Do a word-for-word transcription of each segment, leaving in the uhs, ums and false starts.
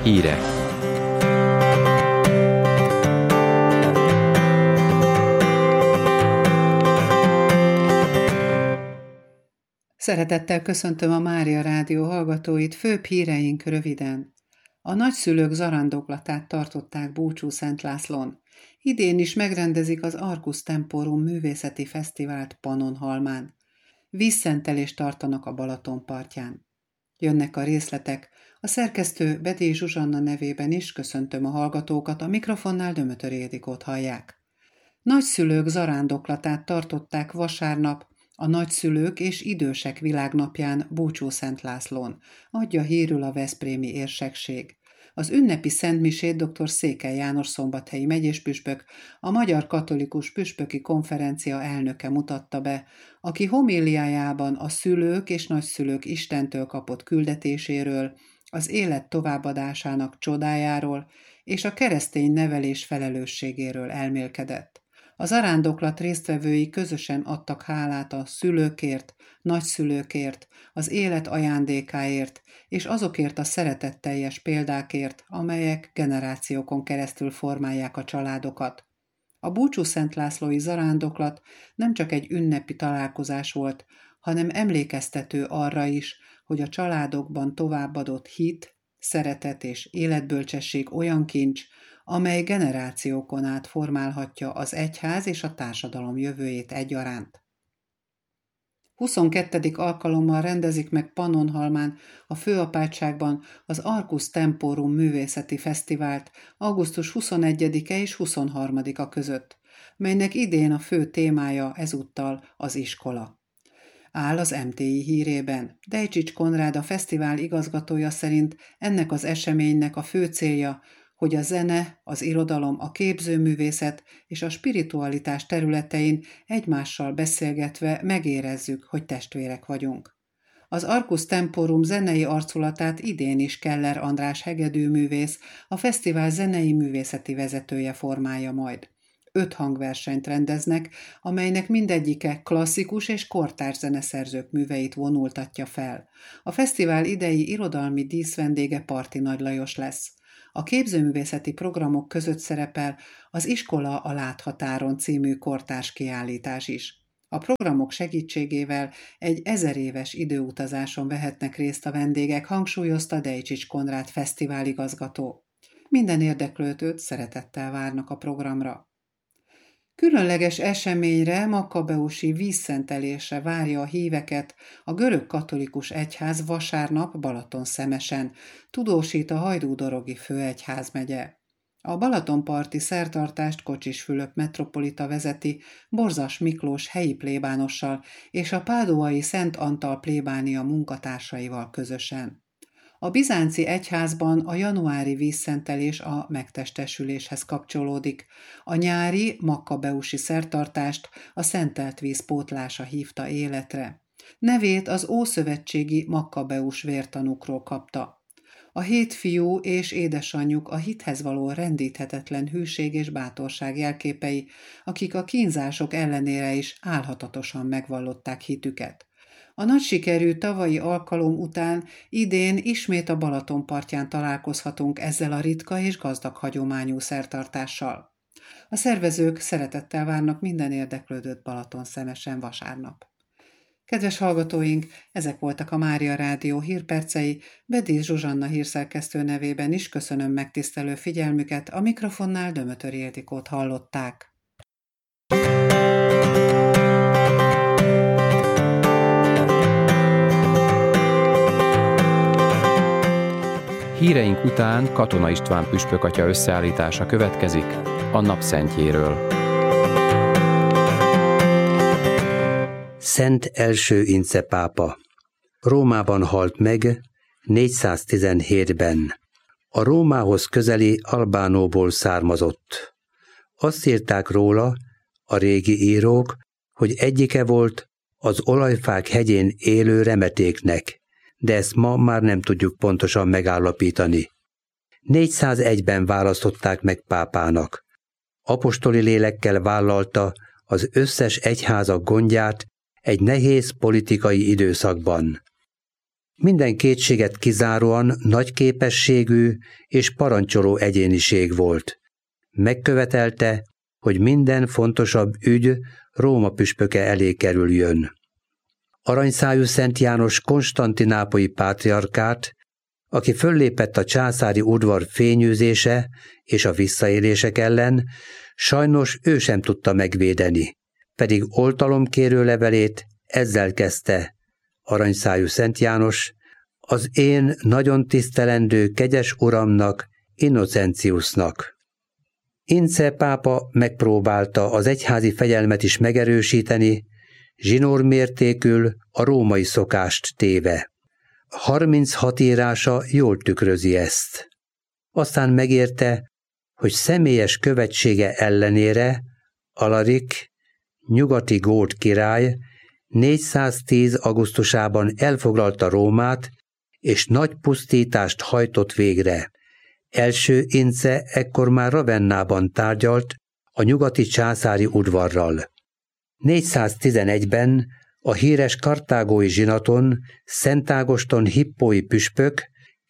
Hírek. Szeretettel köszöntöm a Mária Rádió hallgatóit, főbb híreink röviden. A nagyszülők zarándoklatát tartották Búcsúszentlászlón. Idén is megrendezik az Arcus Temporum művészeti fesztivált Pannonhalmán. Vízszentelést tartanak a Balaton partján. Jönnek a részletek. A szerkesztő Bedély Zsuzsanna nevében is köszöntöm a hallgatókat, a mikrofonnál Dömötör Ildikót hallják. Nagyszülők zarándoklatát tartották vasárnap a Nagyszülők és Idősek Világnapján Búcsúszentlászlón, adja hírül a veszprémi érsekség. Az ünnepi szentmisét dr. Székely János szombathelyi megyéspüspök, a Magyar Katolikus Püspöki Konferencia elnöke mutatta be, aki homíliájában a szülők és nagyszülők Istentől kapott küldetéséről, az élet továbbadásának csodájáról és a keresztény nevelés felelősségéről elmélkedett. A zarándoklat résztvevői közösen adtak hálát a szülőkért, nagyszülőkért, az élet ajándékáért és azokért a szeretetteljes példákért, amelyek generációkon keresztül formálják a családokat. A búcsúszentlászlói zarándoklat nem csak egy ünnepi találkozás volt, hanem emlékeztető arra is, hogy a családokban továbbadott hit, szeretet és életbölcsesség olyan kincs, amely generációkon át formálhatja az egyház és a társadalom jövőjét egyaránt. huszonkettedik alkalommal rendezik meg Pannonhalmán a főapátságban az Arcus Temporum művészeti fesztivált augusztus huszonegyedike és huszonharmadika között, melynek idén a fő témája ezúttal az iskola. Áll az em té i hírében. Dejcsics Konrád, a fesztivál igazgatója szerint ennek az eseménynek a fő célja, hogy a zene, az irodalom, a képzőművészet és a spiritualitás területein egymással beszélgetve megérezzük, hogy testvérek vagyunk. Az Arcus Temporum zenei arculatát idén is Keller András hegedűművész, a fesztivál zenei művészeti vezetője formálja majd. Öt hangversenyt rendeznek, amelynek mindegyike klasszikus és kortárs zeneszerzők műveit vonultatja fel. A fesztivál idei irodalmi díszvendége Parti Nagy Lajos lesz. A képzőművészeti programok között szerepel az Iskola a Láthatáron című kortárs kiállítás is. A programok segítségével egy ezer éves időutazáson vehetnek részt a vendégek, hangsúlyozta Dejcsics Konrád fesztiváligazgató. Minden érdeklődőt szeretettel várnak a programra. Különleges eseményre, makkabeusi vízszentelésre várja a híveket a görög katolikus egyház vasárnap Balatonszemesen, tudósít a Hajdú-dorogi főegyházmegye. A balatonparti szertartást Kocsis Fülöp metropolita vezeti Borzas Miklós helyi plébánossal és a páduai Szent Antal plébánia munkatársaival közösen. A bizánci egyházban a januári vízszentelés a megtestesüléshez kapcsolódik. A nyári makkabeusi szertartást a szentelt víz pótlása hívta életre. Nevét az ószövetségi makkabeus vértanúkról kapta. A hét fiú és édesanyjuk a hithez való rendíthetetlen hűség és bátorság jelképei, akik a kínzások ellenére is álhatatosan megvallották hitüket. A nagy sikerű tavalyi alkalom után idén ismét a Balaton partján találkozhatunk ezzel a ritka és gazdag hagyományú szertartással. A szervezők szeretettel várnak minden érdeklődőt Balatonszemesen vasárnap. Kedves hallgatóink, ezek voltak a Mária Rádió hírpercei, Bedély Zsuzsanna hírszerkesztő nevében is köszönöm megtisztelő figyelmüket, a mikrofonnál Dömötör Ildikót hallották. Híreink után Katona István püspökatya összeállítása következik a napszentjéről. Szent első Ince pápa. Rómában halt meg négyszáztizenhétben. A Rómához közeli Albánóból származott. Azt írták róla a régi írók, hogy egyike volt az olajfák hegyén élő remetéknek, de ezt ma már nem tudjuk pontosan megállapítani. négyszázegyben választották meg pápának. Apostoli lélekkel vállalta az összes egyházak gondját egy nehéz politikai időszakban. minden kétséget kizáróan nagy képességű és parancsoló egyéniség volt. Megkövetelte, hogy minden fontosabb ügy Róma püspöke elé kerüljön. Aranyszájú Szent János konstantinápolyi pátriarkát, aki föllépett a császári udvar fényűzése és a visszaélések ellen, sajnos ő sem tudta megvédeni, pedig oltalomkérő levelét ezzel kezdte: Aranyszájú Szent János, az én nagyon tisztelendő kegyes uramnak, Innocentiusnak. Ince pápa megpróbálta az egyházi fegyelmet is megerősíteni, zsinórmértékül a római szokást téve. harminchat írása jól tükrözi ezt. Aztán megérte, hogy személyes követsége ellenére Alarik, nyugati gót király négyszáztíz. augusztusában elfoglalta Rómát, és nagy pusztítást hajtott végre. Első Ince ekkor már Ravennában tárgyalt a nyugati császári udvarral. négyszáztizenegyben a híres kartágói zsinaton Szent Ágoston hippói püspök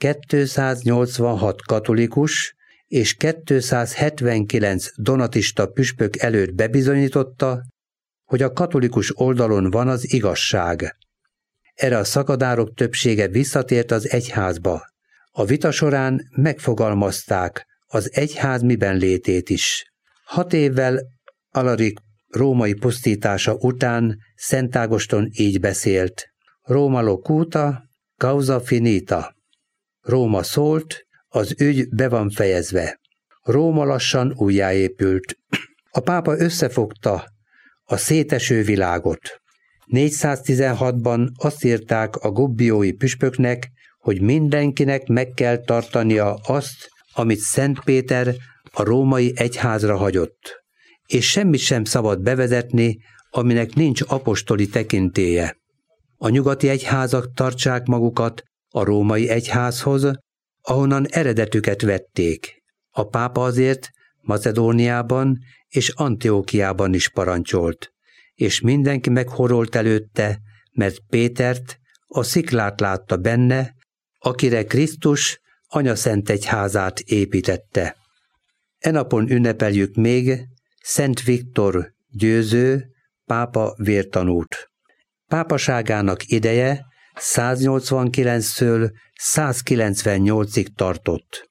kétszáznyolcvanhat katolikus és kétszázhetvenkilenc donatista püspök előtt bebizonyította, hogy a katolikus oldalon van az igazság. Erre a szakadárok többsége visszatért az egyházba. A vita során megfogalmazták az egyház miben létét is. Hat évvel Alarik római pusztítása után Szent Ágoston így beszélt: Roma locuta, causa finita. Róma szólt, az ügy be van fejezve. Róma lassan újjáépült. A pápa összefogta a széteső világot. négyszáztizenhatban azt írták a gubbiói püspöknek, hogy mindenkinek meg kell tartania azt, amit Szent Péter a római egyházra hagyott, és semmit sem szabad bevezetni, aminek nincs apostoli tekintélye. A nyugati egyházak tartsák magukat a római egyházhoz, ahonnan eredetüket vették. A pápa azért Macedóniában és Antiókiában is parancsolt, és mindenki meghorolt előtte, mert Pétert, a sziklát látta benne, akire Krisztus anyaszent egyházát építette. E napon ünnepeljük még Szent Viktor győző, pápa vértanút. Pápaságának ideje száznyolcvankilenctől százkilencvennyolcig tartott.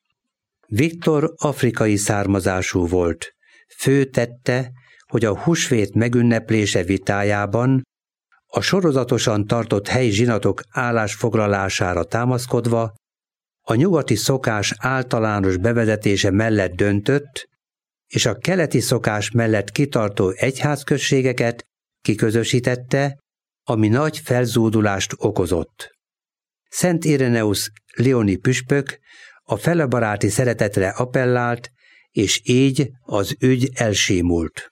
Viktor afrikai származású volt. Fő tette, hogy a húsvét megünneplése vitájában a sorozatosan tartott helyi zsinatok állásfoglalására támaszkodva a nyugati szokás általános bevezetése mellett döntött, és a keleti szokás mellett kitartó egyházközségeket kiközösítette, ami nagy felzúdulást okozott. Szent Ireneusz lioni püspök a felebaráti szeretetre appellált, és így az ügy elsimult.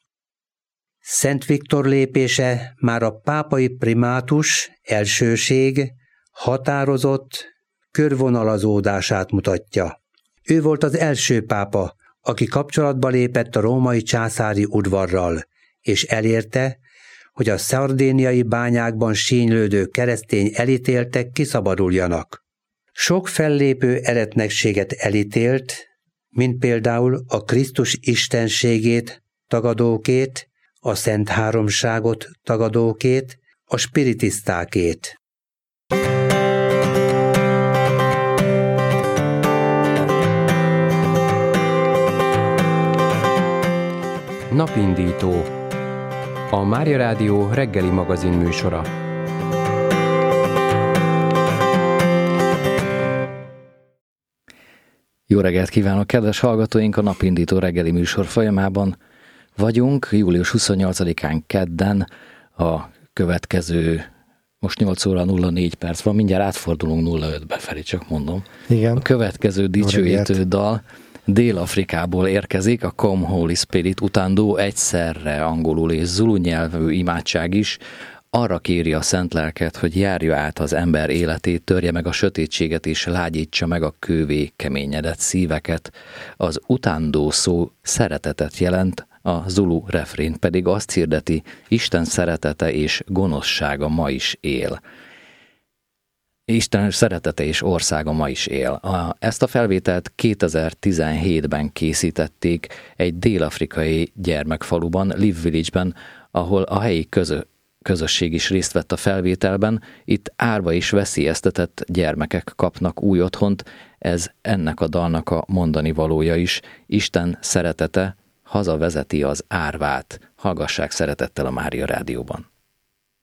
Szent Viktor lépése már a pápai primátus, elsőség, határozott körvonalazódását mutatja. Ő volt az első pápa, aki kapcsolatba lépett a római császári udvarral, és elérte, hogy a szardéniai bányákban sínylődő keresztény elítéltek kiszabaduljanak. Sok fellépő eretnekséget elítélt, mint például a Krisztus istenségét tagadókét, a Szent Háromságot tagadókét, a spiritisztákét. Napindító. A Mária Rádió reggeli magazin műsora. Jó reggelt kívánok, kedves hallgatóink! A Napindító reggeli műsor folyamában vagyunk. július huszonnyolcadikán kedden a következő, most nyolc óra nulla négy perc van, mindjárt átfordulunk nulla öt befelé, csak mondom. Igen. A következő dicsőítő dal Dél-Afrikából érkezik, a Come Holy Spirit utándó egyszerre angolul és zulu nyelvű imádság is arra kéri a szent lelket, hogy járja át az ember életét, törje meg a sötétséget és lágyítsa meg a kővé keményedett szíveket. Az utándó szó szeretetet jelent, a zulu refrén pedig azt hirdeti, Isten szeretete és gonoszsága ma is él. Isten szeretete és országa ma is él. A, ezt a felvételt kétezer-tizenhétben készítették egy dél-afrikai gyermekfaluban, Live Village-ben, ahol a helyi közö, közösség is részt vett a felvételben. Itt árva és veszélyeztetett gyermekek kapnak új otthont, ez ennek a dalnak a mondani valója is. Isten szeretete hazavezeti az árvát. Hallgassák szeretettel a Mária Rádióban.